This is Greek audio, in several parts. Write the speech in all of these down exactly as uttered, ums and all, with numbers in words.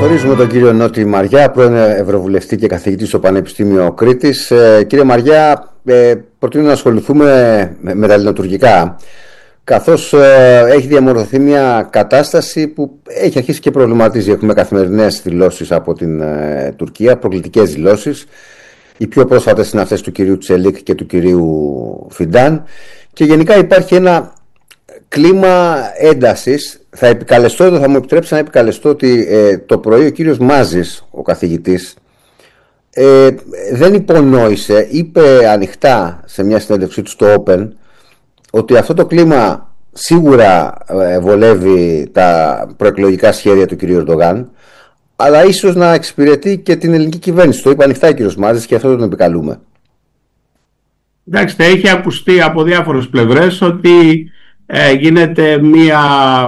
Καλωσορίζουμε τον κύριο Νότι Μαριά, πρώην Ευρωβουλευτή και καθηγητή στο Πανεπιστήμιο Κρήτης. Ε, κύριε Μαριά, ε, προτείνω να ασχοληθούμε με, με τα ελληνοτουρκικά, καθώς ε, έχει διαμορφωθεί μια κατάσταση που έχει αρχίσει και προβληματίζει. Έχουμε καθημερινές δηλώσεις από την ε, Τουρκία, προκλητικές δηλώσεις. Οι πιο πρόσφατες είναι αυτές του κυρίου Τσελίκ και του κυρίου Φιντάν. Και γενικά υπάρχει ένα κλίμα έντασης. Θα επικαλεστώ, θα μου επιτρέψει να επικαλεστώ ότι ε, το πρωί ο κύριος Μάζης, ο καθηγητής, ε, δεν υπονόησε, είπε ανοιχτά σε μια συνέντευξή του στο Open ότι αυτό το κλίμα σίγουρα ε, βολεύει τα προεκλογικά σχέδια του κυρίου Ερντογάν, αλλά ίσως να εξυπηρετεί και την ελληνική κυβέρνηση. Το είπε ανοιχτά ο κύριος Μάζης και αυτό τον επικαλούμε. Εντάξει, έχει ακουστεί από διάφορες πλευρές ότι ε, γίνεται μία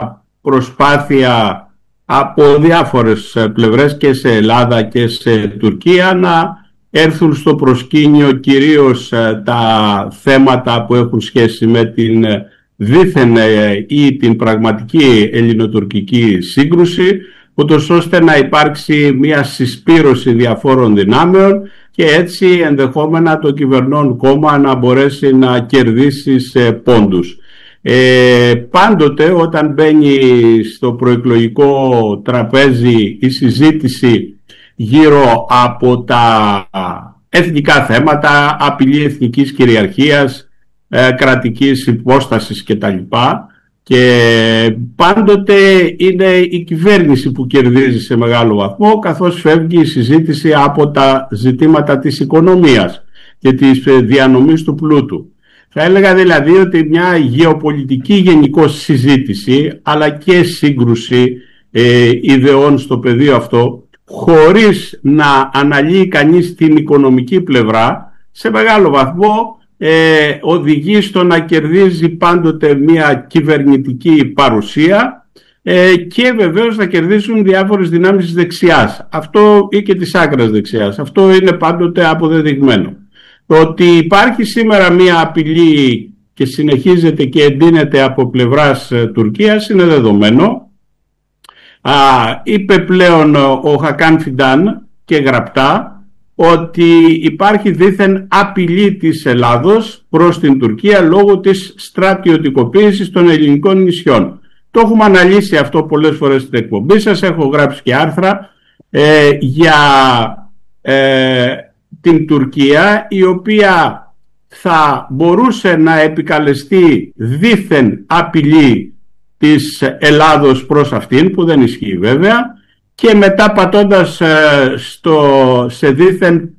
προσπάθεια από διάφορες πλευρές και σε Ελλάδα και σε Τουρκία να έρθουν στο προσκήνιο κυρίως τα θέματα που έχουν σχέση με την δίθεν ή την πραγματική ελληνοτουρκική σύγκρουση, ούτως ώστε να υπάρξει μια συσπήρωση διαφόρων δυνάμεων και έτσι ενδεχόμενα το κυβερνών κόμμα να μπορέσει να κερδίσει σε πόντους. Ε, πάντοτε όταν μπαίνει στο προεκλογικό τραπέζι η συζήτηση γύρω από τα εθνικά θέματα, απειλή εθνικής κυριαρχίας, ε, κρατικής υπόστασης κτλ. Και πάντοτε είναι η κυβέρνηση που κερδίζει σε μεγάλο βαθμό, καθώς φεύγει η συζήτηση από τα ζητήματα της οικονομίας και της διανομής του πλούτου. Θα έλεγα δηλαδή ότι μια γεωπολιτική γενικώς συζήτηση, αλλά και σύγκρουση ε, ιδεών στο πεδίο αυτό, χωρίς να αναλύει κανείς την οικονομική πλευρά, σε μεγάλο βαθμό ε, οδηγεί στο να κερδίζει πάντοτε μια κυβερνητική παρουσία ε, και βεβαίως να κερδίσουν διάφορες δυνάμεις της δεξιάς. Αυτό ή και της άκρας δεξιάς. Αυτό είναι πάντοτε αποδεδειγμένο. Το ότι υπάρχει σήμερα μία απειλή και συνεχίζεται και εντείνεται από πλευράς Τουρκίας είναι δεδομένο. Α, είπε πλέον ο Χακάν Φιντάν και γραπτά ότι υπάρχει δήθεν απειλή της Ελλάδος προς την Τουρκία λόγω της στρατιωτικοποίησης των ελληνικών νησιών. Το έχουμε αναλύσει αυτό πολλές φορές στην εκπομπή σας, έχω γράψει και άρθρα ε, για ε, την Τουρκία, η οποία θα μπορούσε να επικαλεστεί δήθεν απειλή της Ελλάδος προς αυτήν, που δεν ισχύει βέβαια, και μετά πατώντας ε, στο, σε δήθεν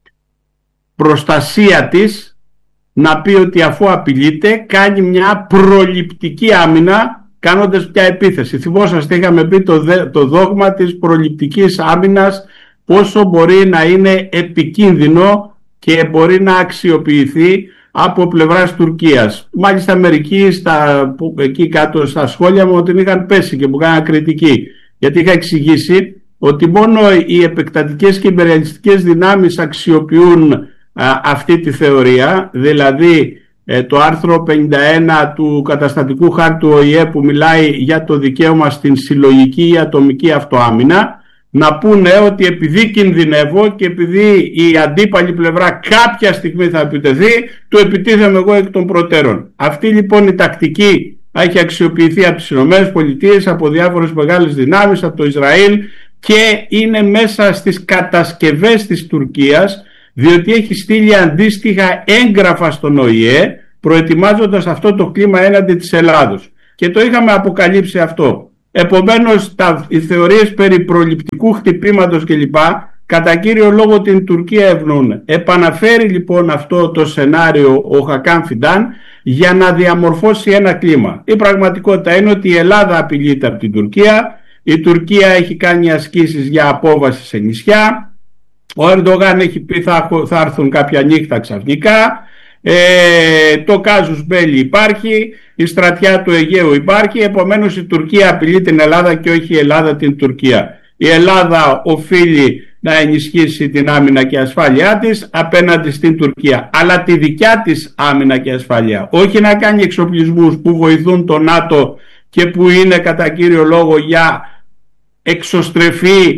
προστασία της να πει ότι αφού απειλείται κάνει μια προληπτική άμυνα κάνοντας πια επίθεση. Θυμόσαστε, είχαμε πει το, το δόγμα της προληπτικής άμυνας, πόσο μπορεί να είναι επικίνδυνο και μπορεί να αξιοποιηθεί από πλευράς Τουρκίας. Μάλιστα μερικοί στα, εκεί κάτω στα σχόλια μου ότι είχαν πέσει και μου κάναν κριτική, γιατί είχα εξηγήσει ότι μόνο οι επεκτατικές και υπεριαλιστικές δυνάμεις αξιοποιούν α, αυτή τη θεωρία, δηλαδή ε, το άρθρο πενήντα ένα του καταστατικού χάρτου Ο Η Ε που μιλάει για το δικαίωμα στην συλλογική ή ατομική αυτοάμυνα, να πούνε ότι επειδή κινδυνεύω και επειδή η αντίπαλη πλευρά κάποια στιγμή θα επιτεθεί, του επιτίθεμαι εγώ εκ των προτέρων. Αυτή λοιπόν η τακτική έχει αξιοποιηθεί από τις ΗΠΑ, από διάφορες μεγάλες δυνάμεις, από το Ισραήλ, και είναι μέσα στις κατασκευές της Τουρκίας, διότι έχει στείλει αντίστοιχα έγγραφα στον Ο Η Ε προετοιμάζοντας αυτό το κλίμα έναντι της Ελλάδος. Και το είχαμε αποκαλύψει αυτό. Επομένως, τα, οι θεωρίες περί προληπτικού χτυπήματος κλπ. Κατά κύριο λόγο την Τουρκία ευνοούν. Επαναφέρει λοιπόν αυτό το σενάριο ο Χακάν Φιντάν για να διαμορφώσει ένα κλίμα. Η πραγματικότητα είναι ότι η Ελλάδα απειλείται από την Τουρκία, η Τουρκία έχει κάνει ασκήσεις για απόβαση σε νησιά, ο Ερντογάν έχει πει θα, θα έρθουν κάποια νύχτα ξαφνικά, ε, το κάζους μπέλι υπάρχει, η στρατιά του Αιγαίου υπάρχει, επομένως η Τουρκία απειλεί την Ελλάδα και όχι η Ελλάδα την Τουρκία. Η Ελλάδα οφείλει να ενισχύσει την άμυνα και ασφάλειά της απέναντι στην Τουρκία, αλλά τη δικιά της άμυνα και ασφάλεια, όχι να κάνει εξοπλισμούς που βοηθούν το ΝΑΤΟ και που είναι κατά κύριο λόγο για εξωστρεφή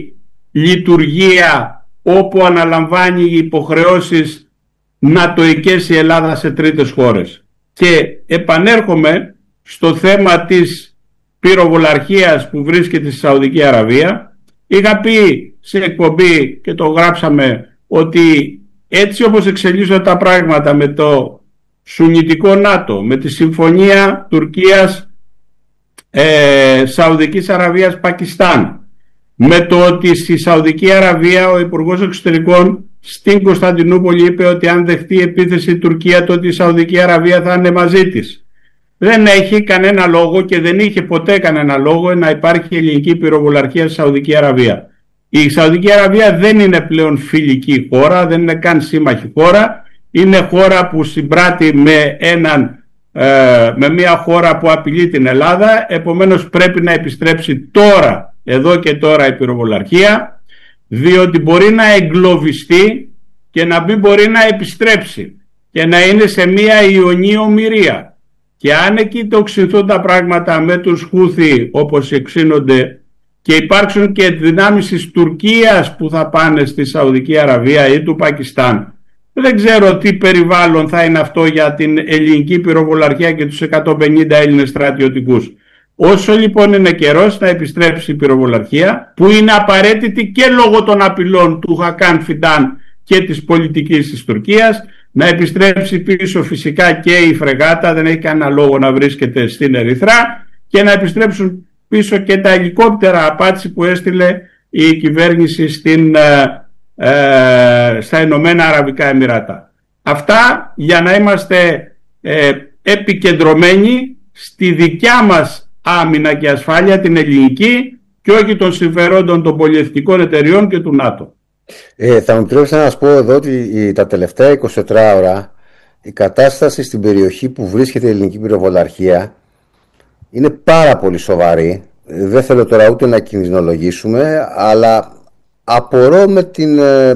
λειτουργία όπου αναλαμβάνει υποχρεώσεις νατοικές η Ελλάδα σε τρίτες χώρες. Και επανέρχομαι στο θέμα της πυροβολαρχίας που βρίσκεται στη Σαουδική Αραβία. Είχα πει σε εκπομπή και το γράψαμε ότι έτσι όπως εξελίσσονται τα πράγματα με το σουνιτικό ΝΑΤΟ, με τη συμφωνία Τουρκίας ε, Σαουδικής Αραβίας Πακιστάν, με το ότι στη Σαουδική Αραβία ο Υπουργός Εξωτερικών στην Κωνσταντινούπολη είπε ότι αν δεχτεί επίθεση η Τουρκία τότε η Σαουδική Αραβία θα είναι μαζί της. Δεν έχει κανένα λόγο και δεν είχε ποτέ κανένα λόγο να υπάρχει ελληνική πυροβολαρχία στη Σαουδική Αραβία. Η Σαουδική Αραβία δεν είναι πλέον φιλική χώρα, δεν είναι καν σύμμαχη χώρα. Είναι χώρα που συμπράττει με, έναν, ε, με μια χώρα που απειλεί την Ελλάδα. Επομένως πρέπει να επιστρέψει τώρα, εδώ και τώρα η πυροβολαρχία, διότι μπορεί να εγκλωβιστεί και να μην μπορεί να επιστρέψει και να είναι σε μια ιονή ομηρία. Και αν εκεί τοξινθούν τα πράγματα με τους Χούθι όπως εξήνονται και υπάρξουν και δυνάμεις της Τουρκίας που θα πάνε στη Σαουδική Αραβία ή του Πακιστάν, δεν ξέρω τι περιβάλλον θα είναι αυτό για την ελληνική πυροβολαρχία και τους εκατόν πενήντα Έλληνες στρατιωτικούς. Όσο λοιπόν είναι καιρός να επιστρέψει η πυροβολαρχία, που είναι απαραίτητη και λόγω των απειλών του Χακάν Φιντάν και της πολιτικής της Τουρκίας, να επιστρέψει πίσω φυσικά και η φρεγάτα, δεν έχει κανένα λόγο να βρίσκεται στην Ερυθρά, και να επιστρέψουν πίσω και τα ελικόπτερα απάτσι που έστειλε η κυβέρνηση στην, ε, ε, στα Ηνωμένα Αραβικά Εμιράτα. Αυτά για να είμαστε ε, επικεντρωμένοι στη δικιά μας άμυνα και ασφάλεια, την ελληνική, και όχι των συμφερόντων των πολυεθνικών εταιριών και του ΝΑΤΟ. Ε, θα μου επιτρέψετε να σας πω εδώ ότι τα τελευταία είκοσι τέσσερις ώρα η κατάσταση στην περιοχή που βρίσκεται η ελληνική πυροβολαρχία είναι πάρα πολύ σοβαρή. Δεν θέλω τώρα ούτε να κινδυνολογήσουμε, αλλά απορώ με την,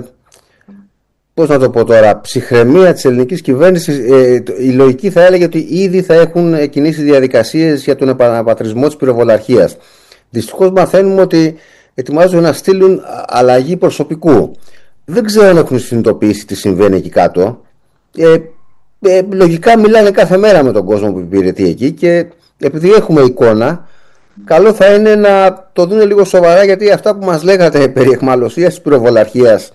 πώς να το πω τώρα, ψυχραιμία της ελληνικής κυβέρνησης. Ε, η λογική θα έλεγε ότι ήδη θα έχουν κινήσει διαδικασίες για τον επαναπατρισμό της πυροβολαρχίας. Δυστυχώς μαθαίνουμε ότι ετοιμάζουν να στείλουν αλλαγή προσωπικού. Δεν ξέρω αν έχουν συνειδητοποιήσει τι συμβαίνει εκεί κάτω. Ε, ε, λογικά μιλάνε κάθε μέρα με τον κόσμο που υπηρετεί εκεί, και επειδή έχουμε εικόνα, καλό θα είναι να το δουν λίγο σοβαρά, γιατί αυτά που μας λέγατε περί εχμαλωσίας της πυροβολαρχίας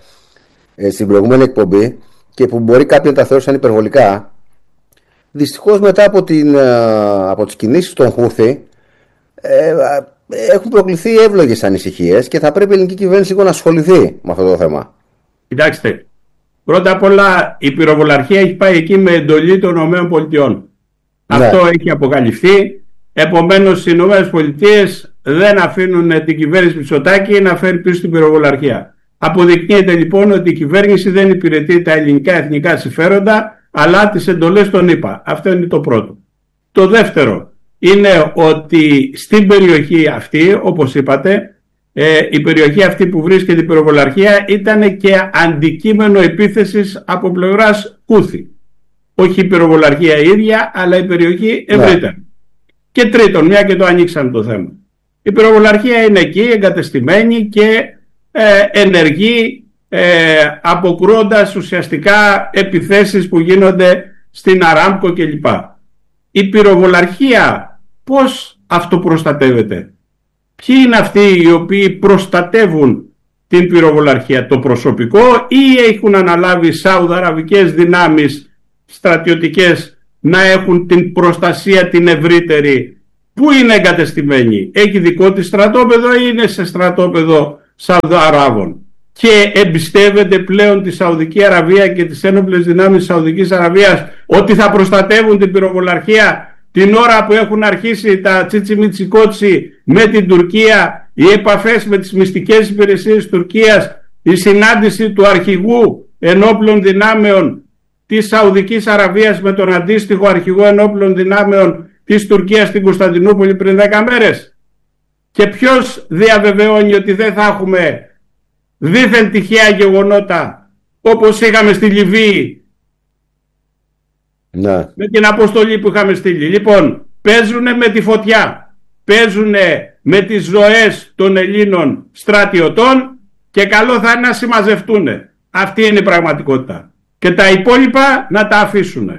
ε, στην προηγούμενη εκπομπή, και που μπορεί κάποιοι να τα θεωρήσαν υπερβολικά, δυστυχώς μετά από, την, από τις κινήσεις των Χούθι ε, έχουν προκληθεί εύλογες ανησυχίες και θα πρέπει η ελληνική κυβέρνηση λίγο να ασχοληθεί με αυτό το θέμα. Κοιτάξτε, πρώτα απ' όλα η πυροβολαρχία έχει πάει εκεί με εντολή των ΗΠΑ. Ναι. Αυτό έχει αποκαλυφθεί. Επομένως οι ΗΠΑ δεν αφήνουν την κυβέρνηση Μητσοτάκη να φέρει πίσω την πυροβολαρχία. Αποδεικνύεται λοιπόν ότι η κυβέρνηση δεν υπηρετεί τα ελληνικά εθνικά συμφέροντα, αλλά τις εντολές των ΗΠΑ. Αυτό είναι το πρώτο. Το δεύτερο είναι ότι στην περιοχή αυτή, όπως είπατε, ε, η περιοχή αυτή που βρίσκεται η πυροβολαρχία ήταν και αντικείμενο επίθεσης από πλευράς Χούθι. Όχι η πυροβολαρχία η ίδια, αλλά η περιοχή ευρύτερα. Ναι. Και τρίτον, μια και το ανοίξαμε το θέμα, η πυροβολαρχία είναι εκεί εγκατεστημένη και ε, ενεργεί, ε, αποκρούοντας ουσιαστικά επιθέσεις που γίνονται στην Αράμκο κλπ. Η πυροβολαρχία πώς αυτοπροστατεύεται? Ποιοι είναι αυτοί οι οποίοι προστατεύουν την πυροβολαρχία? Το προσωπικό, ή έχουν αναλάβει σαουδαραβικές δυνάμεις στρατιωτικές να έχουν την προστασία την ευρύτερη? Πού είναι εγκατεστημένη? Έχει δικό της στρατόπεδο ή είναι σε στρατόπεδο Σαουδαράβων? Και εμπιστεύεται πλέον τη Σαουδική Αραβία και τις ένοπλες δυνάμεις της Σαουδικής Αραβίας ότι θα προστατεύουν την πυροβολαρχία την ώρα που έχουν αρχίσει τα τσιτσιμιτσικότσι με την Τουρκία, οι επαφές με τις μυστικές υπηρεσίες της Τουρκίας, η συνάντηση του αρχηγού ενόπλων δυνάμεων της Σαουδικής Αραβίας με τον αντίστοιχο αρχηγό ενόπλων δυνάμεων της Τουρκίας στην Κωνσταντινούπολη πριν δέκα μέρες? Και ποιος διαβεβαιώνει ότι δεν θα έχουμε δίθεν τυχαία γεγονότα όπως είχαμε στη Λιβύη, ναι, με την αποστολή που είχαμε στείλει? Λοιπόν, παίζουνε με τη φωτιά, παίζουνε με τις ζωές των Ελλήνων στρατιωτών και καλό θα είναι να συμμαζευτούν. Αυτή είναι η πραγματικότητα. Και τα υπόλοιπα να τα αφήσουν.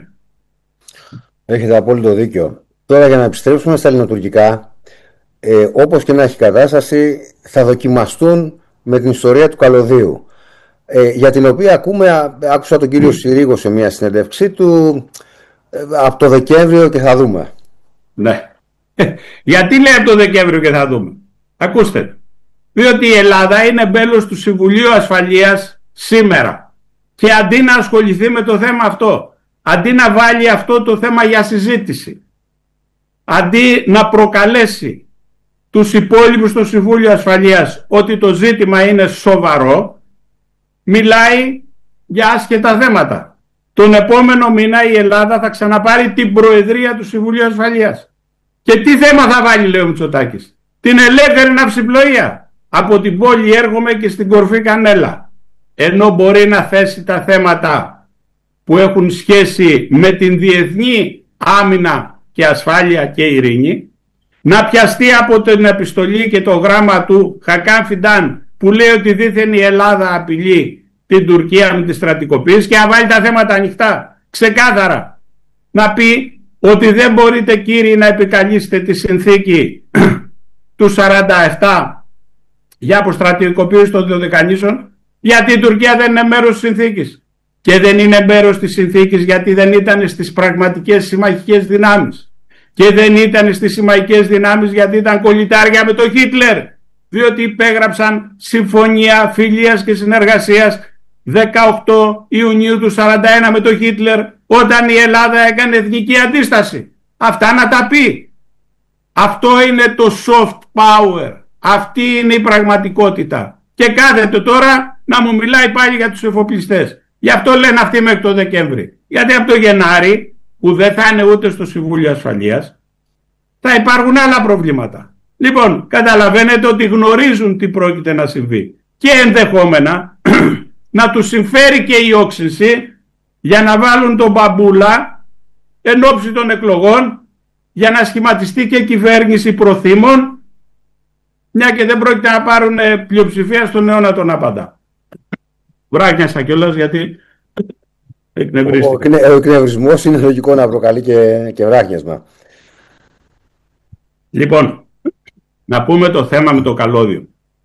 Έχετε απόλυτο δίκιο. Τώρα για να επιστρέψουμε στα ελληνοτουρκικά, ε, όπως και να έχει κατάσταση, θα δοκιμαστούν με την ιστορία του καλωδίου, ε, για την οποία ακούμε, άκουσα τον κύριο Συρίγο σε μια συνέντευξή του, ε, από το Δεκέμβριο και θα δούμε. Ναι. Γιατί λέει από το Δεκέμβριο και θα δούμε? Ακούστε, διότι η Ελλάδα είναι μέλος του Συμβουλίου Ασφαλείας σήμερα και αντί να ασχοληθεί με το θέμα αυτό, αντί να βάλει αυτό το θέμα για συζήτηση, αντί να προκαλέσει τους υπόλοιπους στο Συμβούλιο Ασφαλείας ότι το ζήτημα είναι σοβαρό, μιλάει για άσχετα θέματα. Τον επόμενο μήνα η Ελλάδα θα ξαναπάρει την προεδρία του Συμβουλίου Ασφαλείας. Και τι θέμα θα βάλει, λέει ο Μητσοτάκης? Την ελεύθερη ναυσιπλοεία. Από την πόλη έρχομαι και στην κορφή Κανέλα. Ενώ μπορεί να θέσει τα θέματα που έχουν σχέση με την διεθνή άμυνα και ασφάλεια και ειρήνη, να πιαστεί από την επιστολή και το γράμμα του Χακάν Φιντάν που λέει ότι δήθεν η Ελλάδα απειλεί την Τουρκία με τη στρατικοποίηση, και να βάλει τα θέματα ανοιχτά, ξεκάθαρα. Να πει ότι δεν μπορείτε, κύριοι, να επικαλείστε τη συνθήκη του σαράντα επτά για αποστρατικοποίηση των Δωδεκανήσων, γιατί η Τουρκία δεν είναι μέρος της συνθήκης. Και δεν είναι μέρος της συνθήκης γιατί δεν ήταν στις πραγματικές συμμαχικές δυνάμεις. Και δεν ήταν στις συμμαχικές δυνάμεις γιατί ήταν κολλητάρια με τον Χίτλερ. Διότι υπέγραψαν συμφωνία φιλίας και συνεργασίας δεκαοκτώ Ιουνίου του σαράντα ένα με τον Χίτλερ, όταν η Ελλάδα έκανε εθνική αντίσταση. Αυτά να τα πει. Αυτό είναι το soft power. Αυτή είναι η πραγματικότητα. Και κάθεται τώρα να μου μιλάει πάλι για τους εφοπλιστές. Γι' αυτό λένε αυτοί μέχρι το Δεκέμβρη. Γιατί από το Γενάρη, που δεν θα είναι ούτε στο Συμβούλιο Ασφαλείας, θα υπάρχουν άλλα προβλήματα. Λοιπόν, καταλαβαίνετε ότι γνωρίζουν τι πρόκειται να συμβεί. Και ενδεχόμενα να τους συμφέρει και η όξυνση για να βάλουν τον μπαμπούλα εν ώψη των εκλογών, για να σχηματιστεί και κυβέρνηση προθήμων, μια και δεν πρόκειται να πάρουν πλειοψηφία στον αιώνα τον απαντά. Βράχιασα κιόλας γιατί εκνευρίστηκα. Ο, ο εκνευρισμός είναι λογικό να προκαλεί και, και βράχιασμα. Λοιπόν, να πούμε το θέμα με το καλώδιο.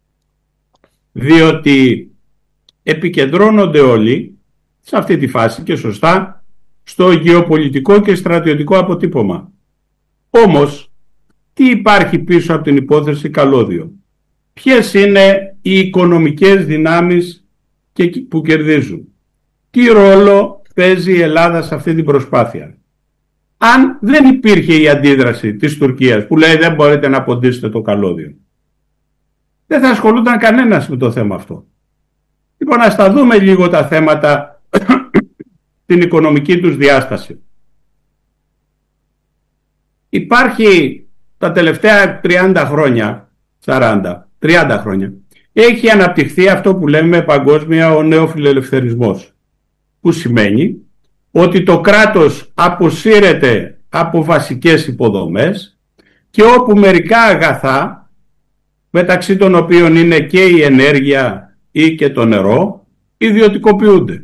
Διότι επικεντρώνονται όλοι σε αυτή τη φάση, και σωστά, στο γεωπολιτικό και στρατιωτικό αποτύπωμα. Όμως, τι υπάρχει πίσω από την υπόθεση καλώδιο? Ποιες είναι οι οικονομικές δυνάμεις που κερδίζουν? Τι ρόλο παίζει η Ελλάδα σε αυτή την προσπάθεια? Αν δεν υπήρχε η αντίδραση της Τουρκίας που λέει δεν μπορείτε να ποντίσετε το καλώδιο, δεν θα ασχολούνταν κανένας με το θέμα αυτό. Λοιπόν, ας τα δούμε λίγο τα θέματα, την οικονομική τους διάσταση. Υπάρχει τα τελευταία τριάντα χρόνια, σαράντα, τριάντα χρόνια, έχει αναπτυχθεί αυτό που λέμε παγκόσμια ο νεοφιλελευθερισμός, που σημαίνει ότι το κράτος αποσύρεται από βασικές υποδομές και όπου μερικά αγαθά, μεταξύ των οποίων είναι και η ενέργεια ή και το νερό, ιδιωτικοποιούνται.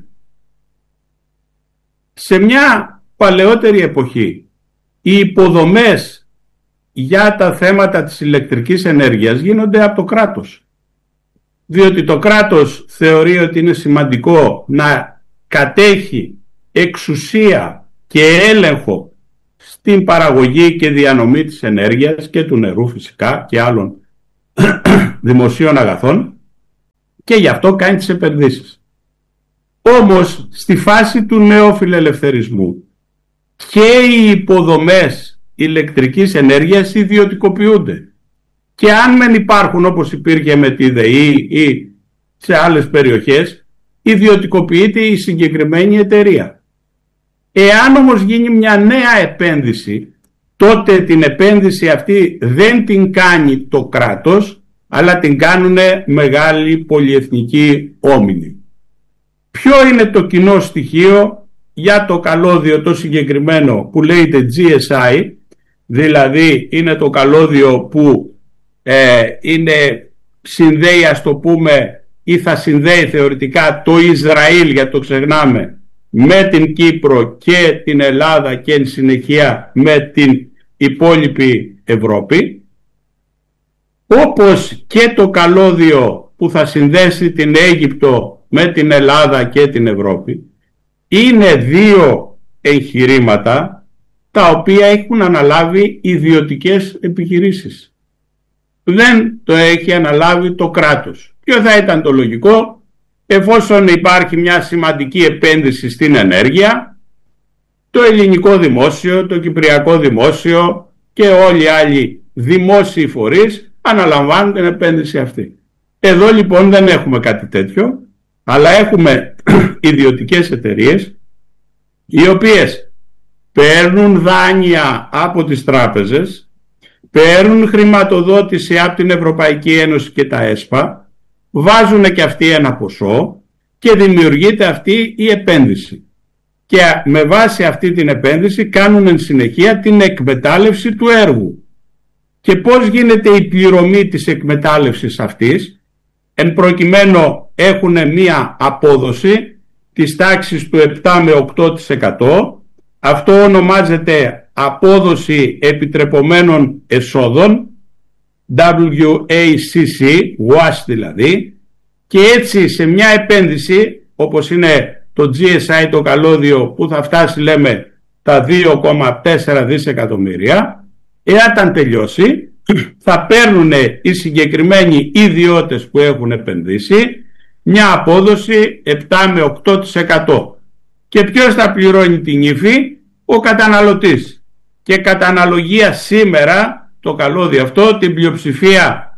Σε μια παλαιότερη εποχή, οι υποδομές για τα θέματα της ηλεκτρικής ενέργειας γίνονται από το κράτος. Διότι το κράτος θεωρεί ότι είναι σημαντικό να κατέχει εξουσία και έλεγχο στην παραγωγή και διανομή της ενέργειας και του νερού φυσικά και άλλων δημοσίων αγαθών, και γι' αυτό κάνει τις επενδύσεις. Όμως στη φάση του νεοφιλελευθερισμού και οι υποδομές ηλεκτρικής ενέργειας ιδιωτικοποιούνται. Και αν δεν υπάρχουν, όπως υπήρχε με τη ΔΕΗ ή σε άλλες περιοχές, ιδιωτικοποιείται η συγκεκριμένη εταιρεία. Εάν όμως γίνει μια νέα επένδυση, τότε την επένδυση αυτή δεν την κάνει το κράτος, αλλά την κάνουν μεγάλοι πολυεθνικοί όμιλοι. Ποιο είναι το κοινό στοιχείο για το καλώδιο το συγκεκριμένο που λέγεται τζι ες άι, δηλαδή είναι το καλώδιο που ε, είναι, συνδέει, ας το πούμε, ή θα συνδέει θεωρητικά το Ισραήλ, γιατί το ξεχνάμε, με την Κύπρο και την Ελλάδα και εν συνεχεία με την υπόλοιπη Ευρώπη, όπως και το καλώδιο που θα συνδέσει την Αίγυπτο με την Ελλάδα και την Ευρώπη. Είναι δύο εγχειρήματα τα οποία έχουν αναλάβει ιδιωτικές επιχειρήσεις. Δεν το έχει αναλάβει το κράτος. Ποιο θα ήταν το λογικό? Εφόσον υπάρχει μια σημαντική επένδυση στην ενέργεια, το ελληνικό δημόσιο, το κυπριακό δημόσιο και όλοι οι άλλοι δημόσιοι φορείς αναλαμβάνουν την επένδυση αυτή. Εδώ λοιπόν δεν έχουμε κάτι τέτοιο, αλλά έχουμε ιδιωτικές εταιρείες οι οποίες παίρνουν δάνεια από τις τράπεζες, παίρνουν χρηματοδότηση από την Ευρωπαϊκή Ένωση και τα ΕΣΠΑ, βάζουν και αυτοί ένα ποσό και δημιουργείται αυτή η επένδυση. Και με βάση αυτή την επένδυση κάνουν εν συνεχεία την εκμετάλλευση του έργου. Και πώς γίνεται η πληρωμή της εκμετάλλευσης αυτής? Εν προκειμένου έχουν μία απόδοση της τάξης του επτά με οκτώ τοις εκατό. Αυτό ονομάζεται απόδοση επιτρεπομένων εσόδων, ντάμπλιου έι σι σι, γουάς δηλαδή, και έτσι σε μια επένδυση όπως είναι το τζι ες άι, το καλώδιο, που θα φτάσει λέμε τα δύο κόμμα τέσσερα δισεκατομμύρια, εάν τελειώσει θα παίρνουν οι συγκεκριμένοι ιδιώτες που έχουν επενδύσει μια απόδοση επτά με οκτώ τοις εκατό. Και ποιος θα πληρώνει την ύφη? Ο καταναλωτής. Και κατά αναλογία σήμερα το καλώδιο αυτό, την πλειοψηφία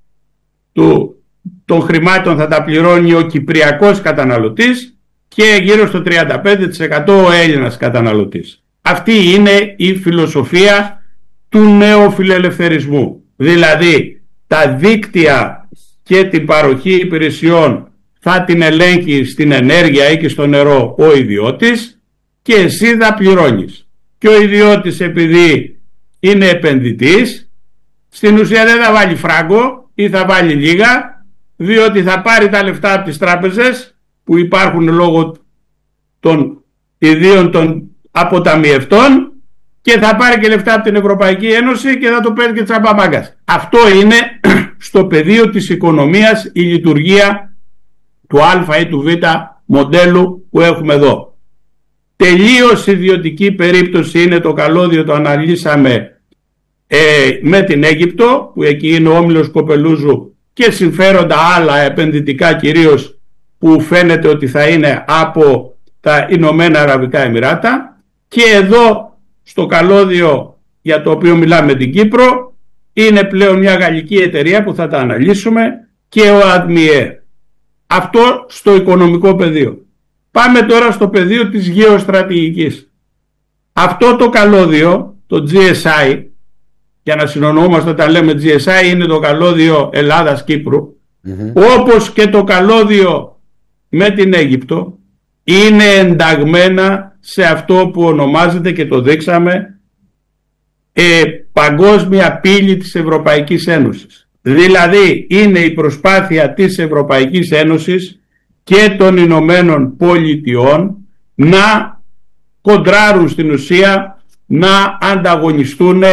του, των χρημάτων θα τα πληρώνει ο κυπριακός καταναλωτής και γύρω στο τριάντα πέντε τοις εκατό ο Έλληνας καταναλωτής. Αυτή είναι η φιλοσοφία του νέου φιλελευθερισμού. Δηλαδή τα δίκτυα και την παροχή υπηρεσιών θα την ελέγχει στην ενέργεια ή και στο νερό ο ιδιώτης και εσύ θα πληρώνεις. Και ο ιδιώτης, επειδή είναι επενδυτής, στην ουσία δεν θα βάλει φράγκο ή θα βάλει λίγα, διότι θα πάρει τα λεφτά από τις τράπεζες που υπάρχουν λόγω των ιδίων των αποταμιευτών και θα πάρει και λεφτά από την Ευρωπαϊκή Ένωση και θα το παίρνει και τσαμπαμάγκας. Αυτό είναι στο πεδίο της οικονομίας η λειτουργία του Α ή του Β μοντέλου που έχουμε εδώ. Τελείως ιδιωτική περίπτωση είναι το καλώδιο, το αναλύσαμε ε, με την Αίγυπτο, που εκεί είναι ο Όμιλος Κοπελούζου και συμφέροντα άλλα επενδυτικά κυρίως που φαίνεται ότι θα είναι από τα Ηνωμένα Αραβικά Εμιράτα, και εδώ στο καλώδιο για το οποίο μιλάμε την Κύπρο είναι πλέον μια γαλλική εταιρεία που θα τα αναλύσουμε και ο ΑΔΜΙΕ. Αυτό στο οικονομικό πεδίο. Πάμε τώρα στο πεδίο της γεωστρατηγικής. Αυτό το καλώδιο, το τζι ες άι, για να συνονομαστε όταν λέμε τζι ες άι, είναι το καλώδιο Ελλάδας-Κύπρου, mm-hmm. όπως και το καλώδιο με την Αίγυπτο, είναι ενταγμένα σε αυτό που ονομάζεται, και το δείξαμε, ε, παγκόσμια πύλη της Ευρωπαϊκής Ένωσης. Δηλαδή είναι η προσπάθεια της Ευρωπαϊκής Ένωσης και των Ηνωμένων Πολιτειών να κοντράρουν στην ουσία, να ανταγωνιστούν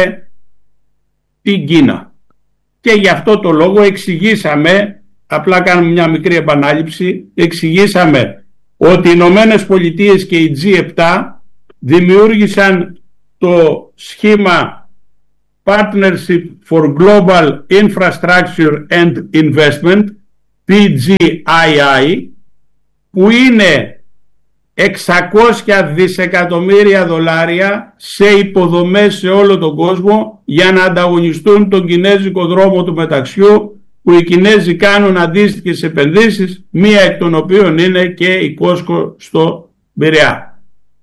την Κίνα. Και γι' αυτό το λόγο εξηγήσαμε, απλά κάνουμε μια μικρή επανάληψη, εξηγήσαμε ότι οι Ηνωμένες Πολιτείες και οι τζι επτά δημιούργησαν το σχήμα Partnership for Global Infrastructure and Investment, πι τζι άι άι, που είναι εξακόσια δισεκατομμύρια δολάρια σε υποδομές σε όλο τον κόσμο για να ανταγωνιστούν τον κινέζικο δρόμο του μεταξιού, που οι Κινέζοι κάνουν αντίστοιχες επενδύσεις, μία εκ των οποίων είναι και η Κόσκο στο Πειραιά.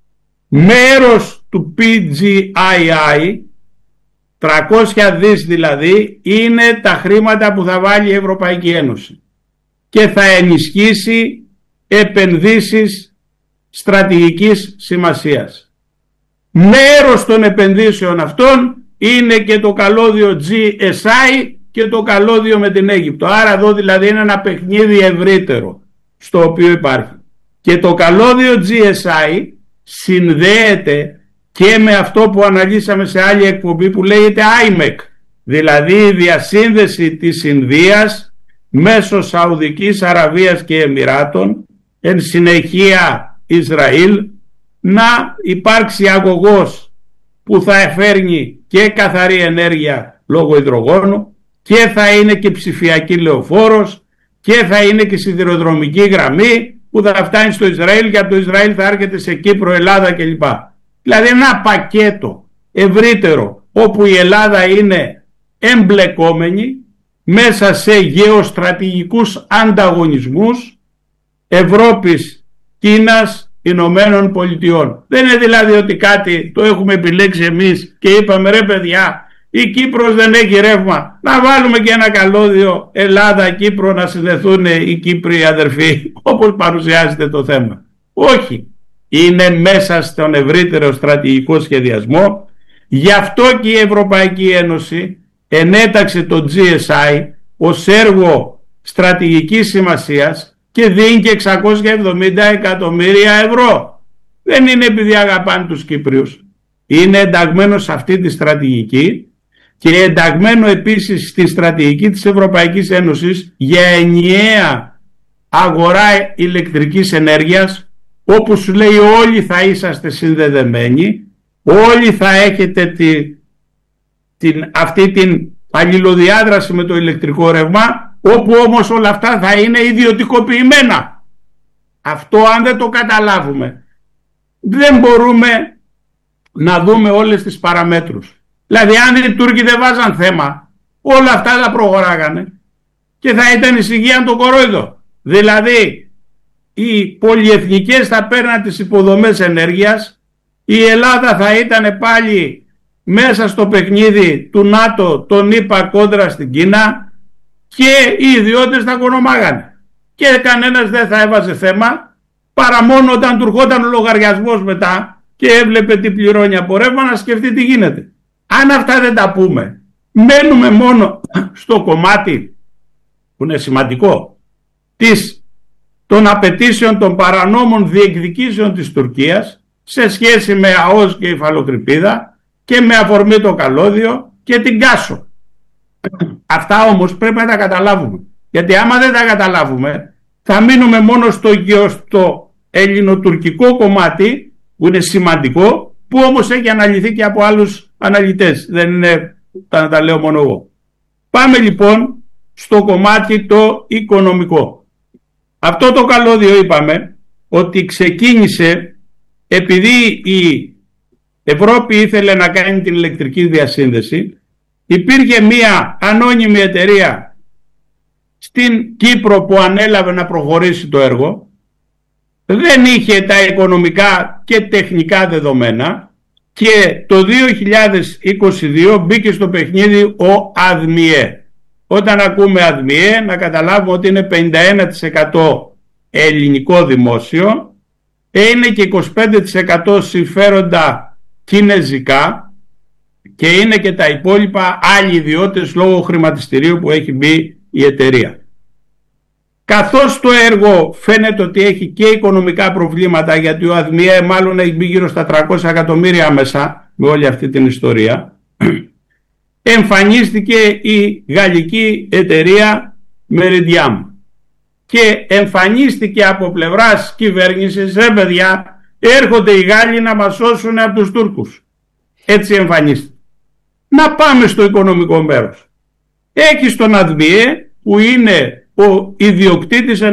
Μέρος του πι τζι άι άι, τριακόσια δις δηλαδή, είναι τα χρήματα που θα βάλει η Ευρωπαϊκή Ένωση και θα ενισχύσει επενδύσεις στρατηγικής σημασίας. Μέρος των επενδύσεων αυτών είναι και το καλώδιο τζι ες άι και το καλώδιο με την Αίγυπτο. Άρα εδώ δηλαδή είναι ένα παιχνίδι ευρύτερο στο οποίο υπάρχει. Και το καλώδιο τζι ες άι συνδέεται και με αυτό που αναλύσαμε σε άλλη εκπομπή που λέγεται άι μεκ, δηλαδή η διασύνδεση της Ινδίας μέσω Σαουδικής Αραβίας και Εμιράτων, εν συνεχεία Ισραήλ, να υπάρξει αγωγός που θα εφέρνει και καθαρή ενέργεια λόγω υδρογόνου και θα είναι και ψηφιακή λεωφόρος και θα είναι και σιδηροδρομική γραμμή που θα φτάνει στο Ισραήλ και από το Ισραήλ θα έρχεται σε Κύπρο, Ελλάδα κλπ. Δηλαδή ένα πακέτο ευρύτερο όπου η Ελλάδα είναι εμπλεκόμενη μέσα σε γεωστρατηγικούς ανταγωνισμούς Ευρώπης, Κίνας, Ηνωμένων Πολιτειών. Δεν είναι δηλαδή ότι κάτι το έχουμε επιλέξει εμείς και είπαμε ρε παιδιά, η Κύπρος δεν έχει ρεύμα, να βάλουμε και ένα καλώδιο Ελλάδα-Κύπρο να συνδεθούν οι Κύπροι αδερφοί, όπως παρουσιάζεται το θέμα. Όχι, είναι μέσα στον ευρύτερο στρατηγικό σχεδιασμό. Γι' αυτό και η Ευρωπαϊκή Ένωση ενέταξε το τζι ες άι ως έργο στρατηγικής σημασίας και δίνει και εξακόσια εβδομήντα εκατομμύρια ευρώ. Δεν είναι επειδή αγαπάνε τους Κύπριους. Είναι ενταγμένο σε αυτή τη στρατηγική και ενταγμένο επίσης στη στρατηγική της Ευρωπαϊκής Ένωσης για ενιαία αγορά ηλεκτρικής ενέργειας, όπου σου λέει όλοι θα είσαστε συνδεδεμένοι, όλοι θα έχετε τη, την, αυτή την αλληλοδιάδραση με το ηλεκτρικό ρεύμα, όπου όμως όλα αυτά θα είναι ιδιωτικοποιημένα. Αυτό αν δεν το καταλάβουμε, δεν μπορούμε να δούμε όλες τις παραμέτρους. Δηλαδή αν οι Τούρκοι δεν βάζαν θέμα, όλα αυτά θα προχωράγανε και θα ήταν ησυχία το κορόιδο. Δηλαδή οι πολυεθνικές θα παίρναν τις υποδομές ενέργειας, η Ελλάδα θα ήταν πάλι μέσα στο παιχνίδι του ΝΑΤΟ, τον ΗΠΑ κόντρα στην Κίνα, και οι ιδιώτες θα κονομάγανε και κανένας δεν θα έβαζε θέμα, παρά μόνο όταν του ερχόταν ο λογαριασμός μετά και έβλεπε τι πληρώνει από ρεύμα να σκεφτεί τι γίνεται. Αν αυτά δεν τα πούμε, μένουμε μόνο στο κομμάτι που είναι σημαντικό της, των απαιτήσεων των παρανόμων διεκδικήσεων της Τουρκίας σε σχέση με ΑΟΣ και υφαλοκρηπίδα και με αφορμή το καλώδιο και την Κάσο. Αυτά όμως πρέπει να τα καταλάβουμε, γιατί άμα δεν τα καταλάβουμε θα μείνουμε μόνο στο, στο ελληνοτουρκικό κομμάτι που είναι σημαντικό, που όμως έχει αναλυθεί και από άλλους αναλυτές, δεν είναι να τα λέω μόνο εγώ. Πάμε λοιπόν στο κομμάτι το οικονομικό. Αυτό το καλώδιο είπαμε ότι ξεκίνησε επειδή η Ευρώπη ήθελε να κάνει την ηλεκτρική διασύνδεση. Υπήρχε μία ανώνυμη εταιρεία στην Κύπρο που ανέλαβε να προχωρήσει το έργο. Δεν είχε τα οικονομικά και τεχνικά δεδομένα και το δύο χιλιάδες είκοσι δύο μπήκε στο παιχνίδι ο ΑΔΜΙΕ. Όταν ακούμε ΑΔΜΙΕ να καταλάβουμε ότι είναι πενήντα ένα τοις εκατό ελληνικό δημόσιο, είναι και είκοσι πέντε τοις εκατό συμφέροντα κινεζικά και είναι και τα υπόλοιπα άλλοι ιδιώτες λόγω χρηματιστηρίου που έχει μπει η εταιρεία. Καθώς το έργο φαίνεται ότι έχει και οικονομικά προβλήματα, γιατί ο ΑΔΜΙΕ μάλλον έχει μπει γύρω στα τριακόσια εκατομμύρια μέσα με όλη αυτή την ιστορία, εμφανίστηκε η γαλλική εταιρεία Meridiam και εμφανίστηκε από πλευράς κυβέρνησης, ρε παιδιά, έρχονται οι Γάλλοι να μας σώσουν από τους Τούρκους. Έτσι εμφανίστηκε. Να πάμε στο οικονομικό μέρος. Έχει τον ΑΔΜΙΕ που είναι ο ιδιοκτήτης